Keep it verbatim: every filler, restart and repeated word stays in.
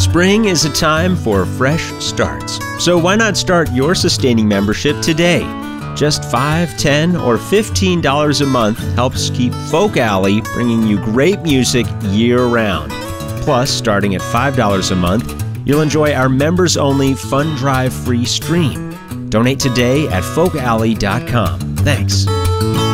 Spring is a time for fresh starts, so why not start your sustaining membership today? Just five dollars, ten dollars, or fifteen dollars a month helps keep Folk Alley bringing you great music year-round. Plus, starting at five dollars a month, you'll enjoy our members-only Fun Drive free stream. Donate today at folk alley dot com. Thanks.